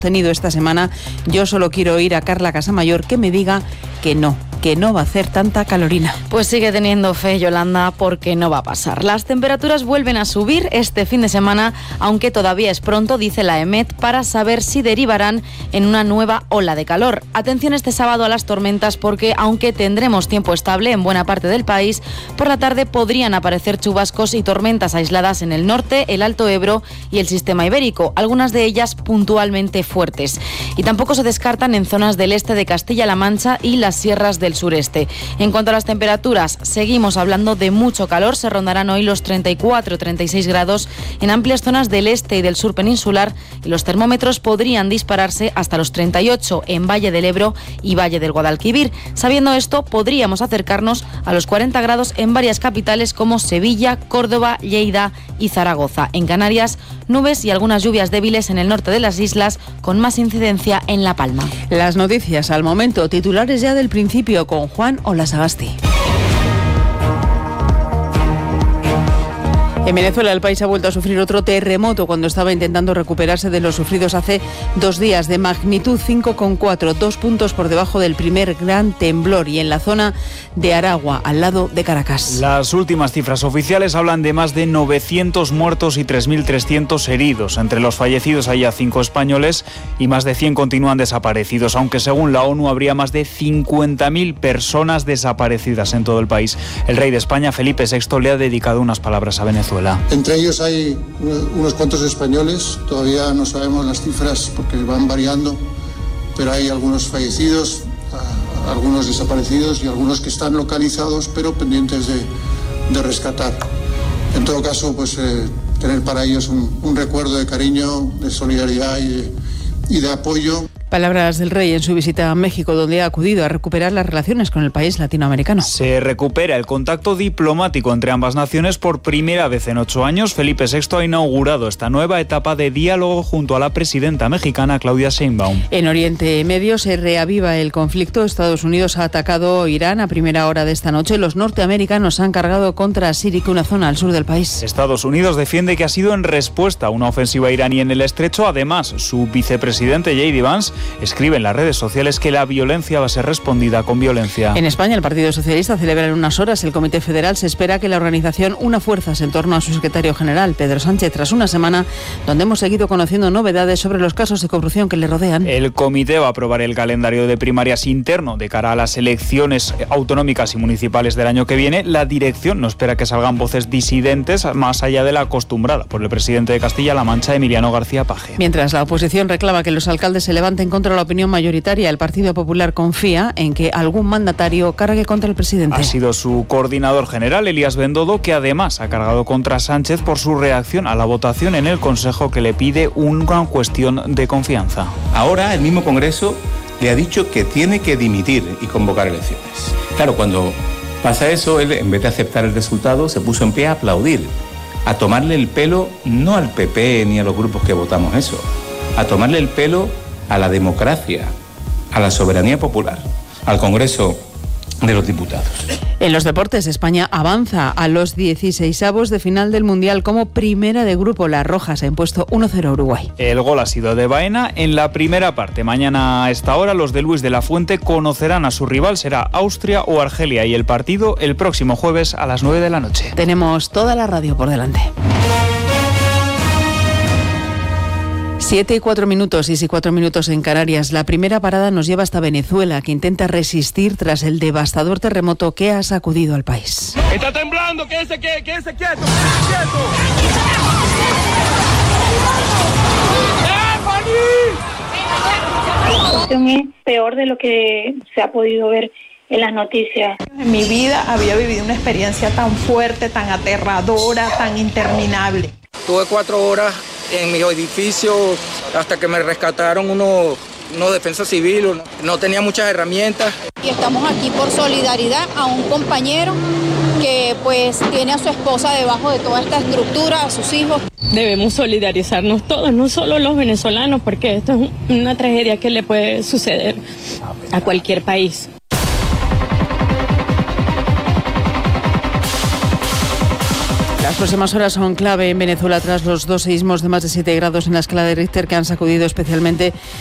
tenido esta semana. Yo solo quiero oír a Carla Casamayor que me diga que no va a hacer tanta calorina. Pues sigue teniendo fe, Yolanda, porque no va a pasar. Las temperaturas vuelven a subir este fin de semana, aunque todavía es pronto, dice la EMET, para saber si derivarán en una nueva ola de calor. Atención este sábado a las tormentas, porque aunque tendremos tiempo estable en buena parte del país, por la tarde podrían aparecer chubascos y tormentas aisladas en el norte, el Alto Ebro y el sistema ibérico, algunas de ellas puntualmente fuertes. Y tampoco se descartan en zonas del este de Castilla-La Mancha y las sierras del sureste. En cuanto a las temperaturas, seguimos hablando de mucho calor. Se rondarán hoy los 34-36 grados en amplias zonas del este y del sur peninsular, y los termómetros podrían dispararse hasta los 38 en Valle del Ebro y Valle del Guadalquivir. Sabiendo esto, podríamos acercarnos a los 40 grados en varias capitales como Sevilla, Córdoba, Lleida y Zaragoza. En Canarias, nubes y algunas lluvias débiles en el norte de las islas, con más incidencia en La Palma. Las noticias al momento, titulares ya del principio con Juan Olasagasti. En Venezuela, el país ha vuelto a sufrir otro terremoto cuando estaba intentando recuperarse de los sufridos hace 2 días, de magnitud 5,4, 2 puntos por debajo del primer gran temblor, y en la zona de Aragua, al lado de Caracas. Las últimas cifras oficiales hablan de más de 900 muertos y 3.300 heridos. Entre los fallecidos hay ya 5 españoles y más de 100 continúan desaparecidos, aunque según la ONU habría más de 50.000 personas desaparecidas en todo el país. El rey de España, Felipe VI, le ha dedicado unas palabras a Venezuela. Entre ellos hay unos cuantos españoles, todavía no sabemos las cifras porque van variando, pero hay algunos fallecidos, algunos desaparecidos y algunos que están localizados pero pendientes de rescatar. En todo caso, pues tener para ellos un recuerdo de cariño, de solidaridad y de apoyo. Palabras del rey en su visita a México, donde ha acudido a recuperar las relaciones con el país latinoamericano. Se recupera el contacto diplomático entre ambas naciones por primera vez en 8 años. Felipe VI ha inaugurado esta nueva etapa de diálogo junto a la presidenta mexicana Claudia Sheinbaum. En Oriente Medio se reaviva el conflicto. Estados Unidos ha atacado Irán a primera hora de esta noche. Los norteamericanos han cargado contra Sirik, una zona al sur del país. Estados Unidos defiende que ha sido en respuesta a una ofensiva iraní en el estrecho. Además, su vicepresidente J.D. Vance escribe en las redes sociales que la violencia va a ser respondida con violencia. En España, el Partido Socialista celebra en unas horas. El Comité Federal se espera que la organización una fuerzas en torno a su secretario general, Pedro Sánchez, tras una semana donde hemos seguido conociendo novedades sobre los casos de corrupción que le rodean. El comité va a aprobar el calendario de primarias interno de cara a las elecciones autonómicas y municipales del año que viene. La dirección no espera que salgan voces disidentes más allá de la acostumbrada por el presidente de Castilla-La Mancha, Emiliano García Paje. Mientras la oposición reclama que los alcaldes se levanten contra la opinión mayoritaria, el Partido Popular confía en que algún mandatario cargue contra el presidente. Ha sido su coordinador general, Elías Bendodo, que además ha cargado contra Sánchez por su reacción a la votación en el Consejo que le pide una cuestión de confianza. Ahora el mismo Congreso le ha dicho que tiene que dimitir y convocar elecciones. Claro, cuando pasa eso, él, en vez de aceptar el resultado, se puso en pie a aplaudir, a tomarle el pelo no al PP ni a los grupos que votamos eso, a tomarle el pelo a la democracia, a la soberanía popular, al Congreso de los Diputados. En los deportes, España avanza a los 16avos de final del Mundial como primera de grupo. Las rojas ha impuesto 1-0 a Uruguay. El gol ha sido de Baena en la primera parte. Mañana a esta hora los de Luis de la Fuente conocerán a su rival, será Austria o Argelia, y el partido el próximo jueves a las 9 de la noche. Tenemos toda la radio por delante. 7 y 4 minutos, y 4 minutos en Canarias. La primera parada nos lleva hasta Venezuela, que intenta resistir tras el devastador terremoto que ha sacudido al país. ¡Está temblando! ¡Quédese quieto! La situación es peor de lo que se ha podido ver en las noticias. En mi vida había vivido una experiencia tan fuerte, tan aterradora, tan interminable. Tuve 4 horas en mi edificio hasta que me rescataron unos defensa civil. No tenía muchas herramientas. Y estamos aquí por solidaridad a un compañero que pues tiene a su esposa debajo de toda esta estructura, a sus hijos. Debemos solidarizarnos todos, no solo los venezolanos, porque esto es una tragedia que le puede suceder a cualquier país. Las próximas horas son clave en Venezuela tras los 2 seísmos de más de 7 grados en la escala de Richter que han sacudido especialmente